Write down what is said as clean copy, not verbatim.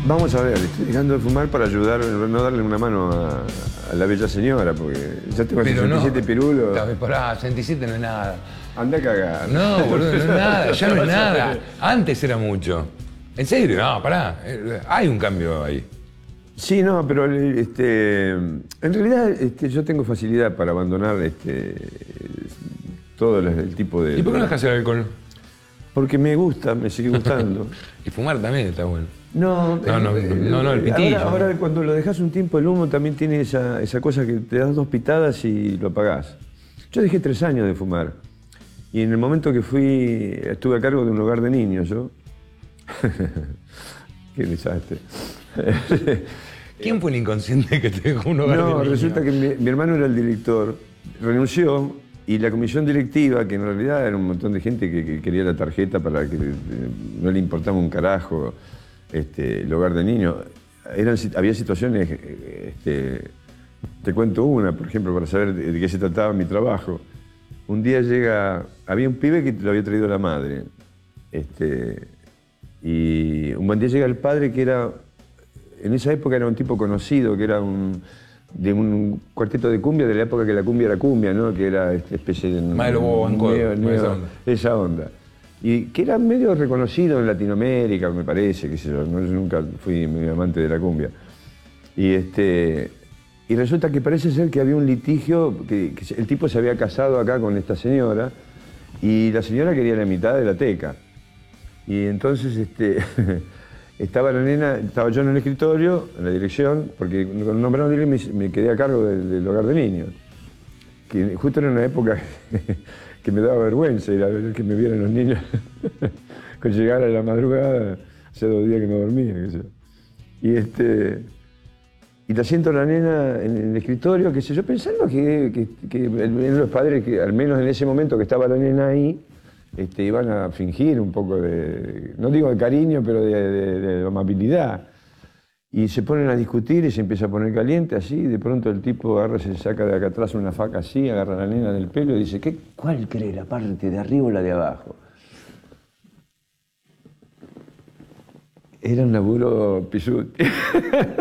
Vamos a ver, estoy dejando de fumar para ayudar, no darle una mano a la bella señora, porque ya tengo Pero 67 no, pirulos. Pará, 67 no es nada. Anda a cagar. No, boludo, no es nada, ya no es nada. Antes era mucho. En serio, no, pará. Hay un cambio ahí. Sí, no, pero en realidad yo tengo facilidad para abandonar todo el tipo de... ¿Y por qué no dejas el alcohol? Porque me gusta, me sigue gustando. Y fumar también está bueno. No, el pitillo. Ahora cuando lo dejas un tiempo, el humo también tiene esa cosa que te das 2 pitadas y lo apagás. Yo dejé 3 años de fumar. Y en el momento que estuve a cargo de un hogar de niños, yo. Qué desastre. ¿Quién fue el inconsciente que te dejó un hogar de niños? No, resulta que mi hermano era el director, renunció y la comisión directiva, que en realidad era un montón de gente que quería la tarjeta para que no le importaba un carajo el hogar de niños, había situaciones, te cuento una, por ejemplo, para saber de qué se trataba mi trabajo. Un día había un pibe que lo había traído la madre, y un buen día llega el padre que en esa época era un tipo conocido, que era de un cuarteto de cumbia, de la época que la cumbia era cumbia, ¿no? Que era esta especie de... Maelo Bobo, esa onda. Y que era medio reconocido en Latinoamérica, me parece, qué sé yo, nunca fui muy amante de la cumbia. Y resulta que parece ser que había un litigio, que el tipo se había casado acá con esta señora, y la señora quería la mitad de la teca. Y entonces estaba la nena, estaba yo en el escritorio, en la dirección, porque cuando nombraron director me quedé a cargo del hogar de niños. Que justo era una época que me daba vergüenza ir a ver que me vieran los niños. Con llegar a la madrugada, hace 2 días que no dormía, qué sé yo. Y la siento a la nena en el escritorio, qué sé yo, pensando que los padres, que al menos en ese momento que estaba la nena ahí, iban a fingir un poco no digo de cariño, pero de amabilidad. Y se ponen a discutir y se empieza a poner caliente así, y de pronto el tipo agarra, se saca de acá atrás una faca así, agarra a la nena del pelo y dice, ¿cuál cree, la parte de arriba o la de abajo? Era un laburo pisuti.